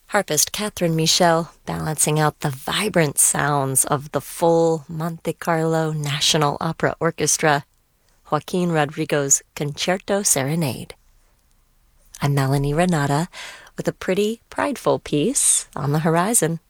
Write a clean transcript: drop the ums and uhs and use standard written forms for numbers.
Harpist Catherine Michel balancing out the vibrant sounds of the full Monte Carlo National Opera Orchestra, Joaquin Rodrigo's Concerto Serenade. I'm Melanie Renata with a pretty, prideful piece on the horizon.